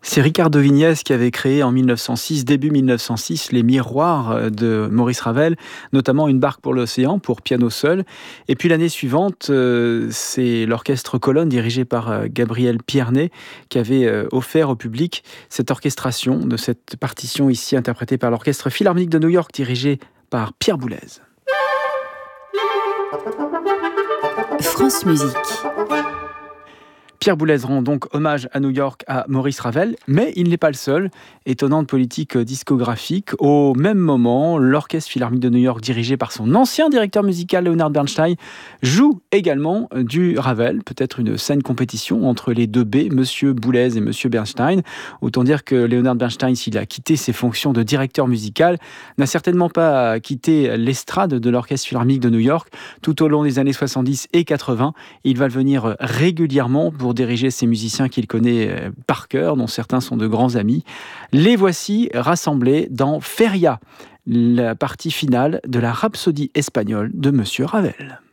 C'est Ricardo Vignes qui avait créé en 1906, début 1906, les miroirs de Maurice Ravel, notamment une barque pour l'océan, pour piano seul. Et puis l'année suivante, c'est l'orchestre Colonne, dirigé par Gabriel Pierné, qui avait offert au public cette orchestration de cette partition ici interprétée par l'Orchestre Philharmonique de New York, dirigé par Pierre Boulez. France Musique. Pierre Boulez rend donc hommage à New York à Maurice Ravel, mais il n'est pas le seul. Étonnante politique discographique. Au même moment, l'Orchestre Philharmonique de New York, dirigé par son ancien directeur musical Leonard Bernstein, joue également du Ravel. Peut-être une saine compétition entre les deux B, Monsieur Boulez et Monsieur Bernstein. Autant dire que Leonard Bernstein, s'il a quitté ses fonctions de directeur musical, n'a certainement pas quitté l'estrade de l'Orchestre Philharmonique de New York. Tout au long des années 70 et 80, il va venir régulièrement pour diriger ces musiciens qu'il connaît par cœur, dont certains sont de grands amis. Les voici rassemblés dans Feria, la partie finale de la Rhapsodie espagnole de Monsieur Ravel.